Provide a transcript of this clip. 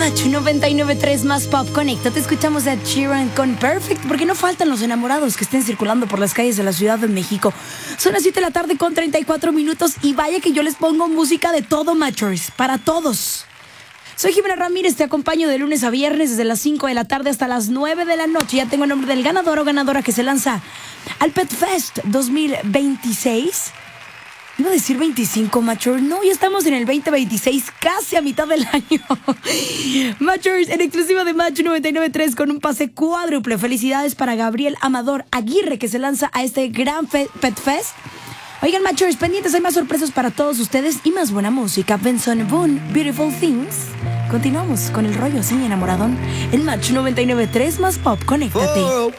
Match 99.3 más pop. Conéctate, escuchamos a Ed Sheeran con Perfect, porque no faltan los enamorados que estén circulando por las calles de la Ciudad de México. Son las 7 de la tarde con 34 minutos y vaya que yo les pongo música de todo, Matchers, para todos. Soy Jimena Ramírez, te acompaño de lunes a viernes desde las 5 de la tarde hasta las 9 de la noche. Ya tengo el nombre del ganador o ganadora que se lanza al Pet Fest 2026. Iba a decir 25, Matchers. No, ya estamos en el 2026, casi a mitad del año. Matchers, en exclusiva de Match 99.3 con un pase cuádruple. Felicidades para Gabriel Amador Aguirre, que se lanza a este gran Pet Fest. Oigan, Matchers, pendientes, hay más sorpresas para todos ustedes y más buena música. Benson Boone, Beautiful Things. Continuamos con el rollo así enamoradón. El Match 99.3 más pop, conéctate.